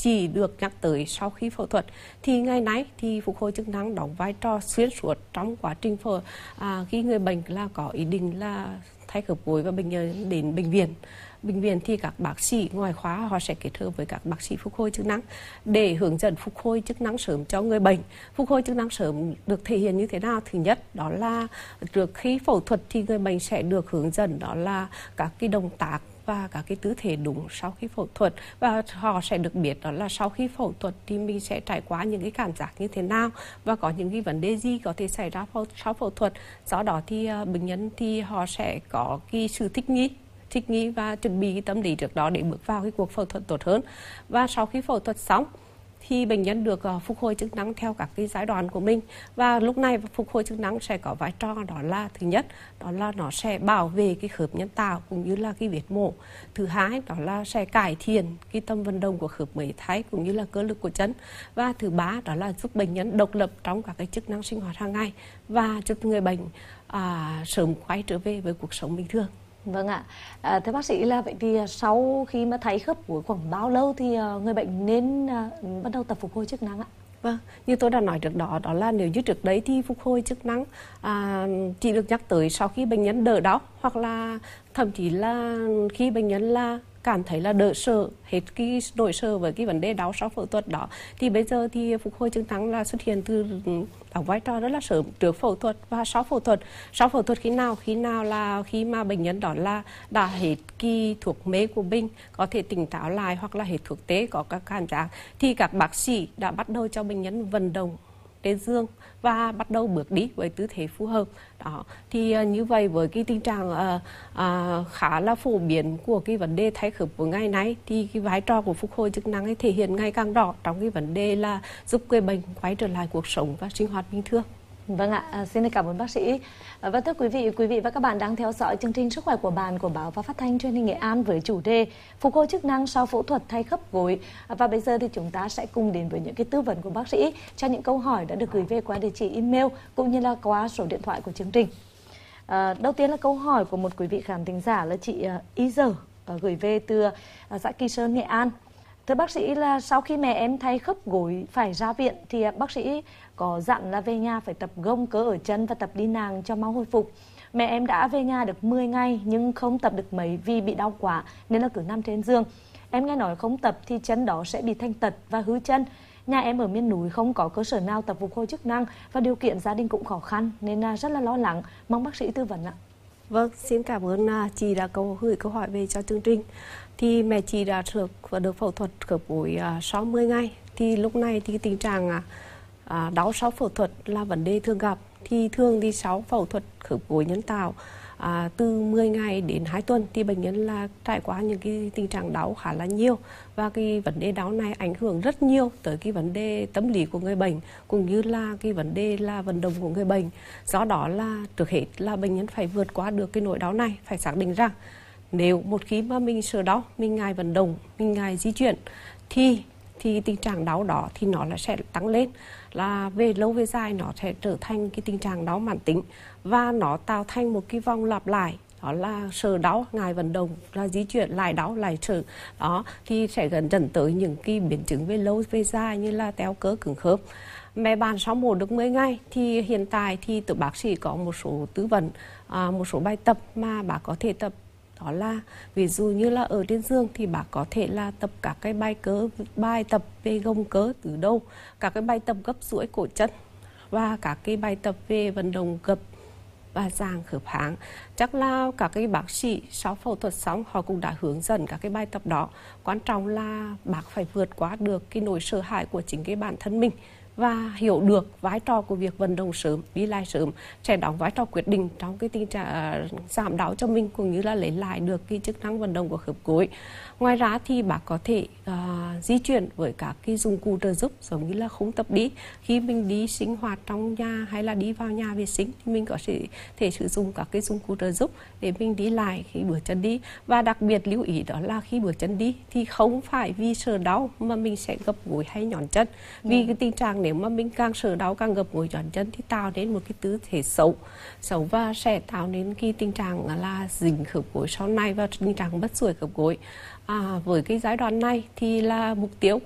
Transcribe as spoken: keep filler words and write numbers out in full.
chỉ được nhắc tới sau khi phẫu thuật. Thì ngày nay thì phục hồi chức năng đóng vai trò xuyên suốt trong quá trình phẫu à, khi người bệnh là có ý định là thay khớp gối và bệnh nhân đến bệnh viện. Bệnh viện thì các bác sĩ ngoại khoa họ sẽ kết hợp với các bác sĩ phục hồi chức năng để hướng dẫn phục hồi chức năng sớm cho người bệnh. Phục hồi chức năng sớm được thể hiện như thế nào? Thứ nhất đó là trước khi phẫu thuật thì người bệnh sẽ được hướng dẫn đó là các cái động tác và các cái tư thế đúng sau khi phẫu thuật, và họ sẽ được biết đó là sau khi phẫu thuật thì mình sẽ trải qua những cái cảm giác như thế nào và có những cái vấn đề gì có thể xảy ra sau phẫu thuật. Do đó thì bệnh nhân thì họ sẽ có cái sự thích nghi thích nghi và chuẩn bị cái tâm lý trước đó để bước vào cái cuộc phẫu thuật tốt hơn. Và sau khi phẫu thuật xong thì bệnh nhân được uh, phục hồi chức năng theo các cái giai đoạn của mình. Và lúc này phục hồi chức năng sẽ có vai trò đó là thứ nhất đó là nó sẽ bảo vệ cái khớp nhân tạo cũng như là cái vết mổ. Thứ hai đó là sẽ cải thiện cái tâm vận động của khớp mới thay cũng như là cơ lực của chân. Và thứ ba đó là giúp bệnh nhân độc lập trong các cái chức năng sinh hoạt hàng ngày và giúp người bệnh uh, sớm quay trở về với cuộc sống bình thường. Vâng ạ. À, thưa bác sĩ là vậy thì sau khi mà thấy khớp gối khoảng bao lâu thì người bệnh nên uh, bắt đầu tập phục hồi chức năng ạ? Vâng, như tôi đã nói trước đó, đó là nếu như trước đấy thì phục hồi chức năng à, chỉ được nhắc tới sau khi bệnh nhân đỡ đau, hoặc là thậm chí là khi bệnh nhân là cảm thấy là đỡ sợ, hết cái nỗi sợ với cái vấn đề đau sau phẫu thuật đó. Thì bây giờ thì phục hồi chức năng là xuất hiện từ đóng vai trò rất là sớm, trước phẫu thuật và sau phẫu thuật. Sau phẫu thuật khi nào? Khi nào là khi mà bệnh nhân đó là đã hết cái thuốc mê của mình, có thể tỉnh táo lại, hoặc là hết thuốc tê, có các cảm giác, thì các bác sĩ đã bắt đầu cho bệnh nhân vận động trên giường và bắt đầu bước đi với tư thế phù hợp đó. Thì uh, như vậy với cái tình trạng uh, uh, khá là phổ biến của cái vấn đề thay khớp của ngày nay thì cái vai trò của phục hồi chức năng ấy thể hiện ngày càng rõ trong cái vấn đề là giúp người bệnh quay trở lại cuộc sống và sinh hoạt bình thường. Vâng ạ, à, xin cảm ơn bác sĩ. À, và thưa quý vị, quý vị và các bạn đang theo dõi chương trình Sức khỏe của bạn của Báo và Phát thanh Truyền hình Nghệ An với chủ đề phục hồi chức năng sau phẫu thuật thay khớp gối. À, và bây giờ thì chúng ta sẽ cùng đến với những cái tư vấn của bác sĩ cho những câu hỏi đã được gửi về qua địa chỉ email cũng như là qua số điện thoại của chương trình. À, đầu tiên là câu hỏi của một quý vị khán thính giả là chị uh, Y Giờ uh, gửi về từ uh, xã Kỳ Sơn, Nghệ An. Thưa bác sĩ, là sau khi mẹ em thay khớp gối phải ra viện thì uh, bác sĩ có dặn là về nhà phải tập gông cớ ở chân và tập đi nàng cho mau hồi phục. Mẹ em đã về nhà được mười ngày nhưng không tập được mấy vì bị đau quá nên là cứ nằm trên giường. Em nghe nói không tập thì chân đó sẽ bị thành tật và hư chân. Nhà em ở miền núi không có cơ sở nào tập phục hồi chức năng và điều kiện gia đình cũng khó khăn nên rất là lo lắng. Mong bác sĩ tư vấn ạ. Vâng, xin cảm ơn chị đã câu gửi câu hỏi về cho chương trình. Thì mẹ chị đã được và được phẫu thuật khớp gối sau mười ngày. Thì lúc này thì tình trạng À, đau sau phẫu thuật là vấn đề thường gặp. Thì thường đi sau phẫu thuật khớp gối nhân tạo à, từ mười ngày đến hai tuần thì bệnh nhân là trải qua những cái tình trạng đau khá là nhiều, và cái vấn đề đau này ảnh hưởng rất nhiều tới cái vấn đề tâm lý của người bệnh cũng như là cái vấn đề là vận động của người bệnh. Do đó là trước hết là bệnh nhân phải vượt qua được cái nỗi đau này, phải xác định rằng nếu một khi mà mình sợ đau, mình ngại vận động, mình ngại di chuyển thì thì tình trạng đau đó thì nó là sẽ tăng lên, là về lâu về dài nó sẽ trở thành cái tình trạng đau mãn tính và nó tạo thành một cái vòng lặp lại, đó là sợ đau, ngại vận động, là di chuyển lại đau lại sợ đó, thì sẽ gần dần tới những cái biến chứng về lâu về dài như là teo cơ cứng khớp. Mẹ bạn sau mổ được mười ngày thì hiện tại thì từ bác sĩ có một số tư vấn, à, một số bài tập mà bà có thể tập. Đó là ví dụ như là ở trên giường thì bác có thể là tập các cái bài cớ, bài tập về gông cớ từ đầu, các cái bài tập gấp duỗi cổ chân và các cái bài tập về vận động gập và giang khớp háng. Chắc là các cái bác sĩ sau phẫu thuật xong họ cũng đã hướng dẫn các cái bài tập đó. Quan trọng là bác phải vượt qua được cái nỗi sợ hãi của chính cái bản thân mình và hiểu được vai trò của việc vận động sớm, đi lại sớm sẽ đóng vai trò quyết định trong cái tình trạng giảm đau cho mình cũng như là lấy lại được cái chức năng vận động của khớp gối. Ngoài ra thì bác có thể uh, di chuyển với các cái dụng cụ trợ giúp giống như là khung tập đi. Khi mình đi sinh hoạt trong nhà hay là đi vào nhà vệ sinh thì mình có thể, thể sử dụng các cái dụng cụ trợ giúp để mình đi lại khi bước chân đi. Và đặc biệt lưu ý đó là khi bước chân đi thì không phải vì sợ đau mà mình sẽ gập gối hay nhón chân. Vì ừ. cái tình trạng nếu mà mình càng sợ đau càng gập gối nhón chân thì tạo nên một cái tư thế xấu xấu và sẽ tạo nên cái tình trạng là dính khớp gối sau này và tình trạng mất duỗi khớp gối. À, với cái giai đoạn này thì là mục tiêu